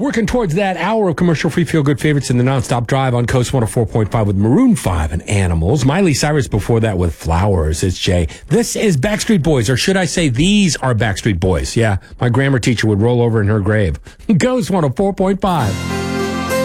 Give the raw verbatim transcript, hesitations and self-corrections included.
Working towards that hour of commercial-free feel-good favorites in the nonstop drive on Coast one oh four point five with Maroon five and Animals. Miley Cyrus before that with Flowers. It's Jay. This is Backstreet Boys, or should I say these are Backstreet Boys? Yeah, my grammar teacher would roll over in her grave. Coast one oh four point five.